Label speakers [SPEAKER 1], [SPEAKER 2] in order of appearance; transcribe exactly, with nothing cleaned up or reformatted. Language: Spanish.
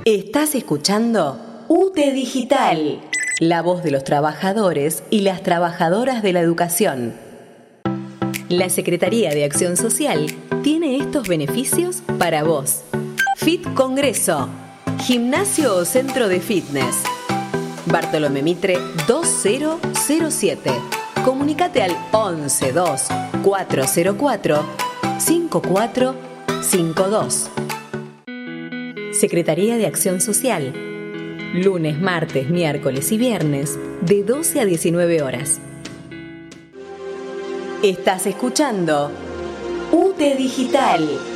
[SPEAKER 1] Estás escuchando U T E Digital, la voz de los trabajadores y las trabajadoras de la educación. La Secretaría de Acción Social tiene estos beneficios para vos. Fit Congreso, gimnasio o centro de fitness. Bartolomé Mitre dos mil siete. Comunicate al once dos cuatro cero cuatro cinco cuatro cinco dos. Secretaría de Acción Social. Lunes, martes, miércoles y viernes de doce a diecinueve horas. Estás escuchando U T E Digital.